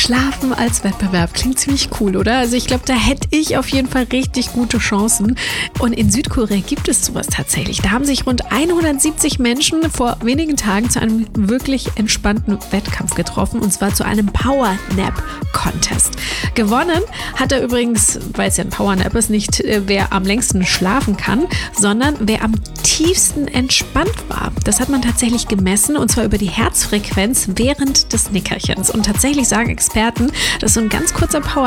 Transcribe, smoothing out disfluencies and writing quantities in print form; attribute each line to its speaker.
Speaker 1: Schlafen als Wettbewerb. Klingt ziemlich cool, oder? Also ich glaube, da hätte ich auf jeden Fall richtig gute Chancen. Und in Südkorea gibt es sowas tatsächlich. Da haben sich rund 170 Menschen vor wenigen Tagen zu einem wirklich entspannten Wettkampf getroffen. Und zwar zu einem Power-Nap-Contest. Gewonnen hat er übrigens, weil es ja ein Power-Nap ist, nicht wer am längsten schlafen kann, sondern wer am tiefsten entspannt war. Das hat man tatsächlich gemessen, und zwar über die Herzfrequenz während des Nickerchens. Und tatsächlich sagen Experten, dass so ein ganz kurzer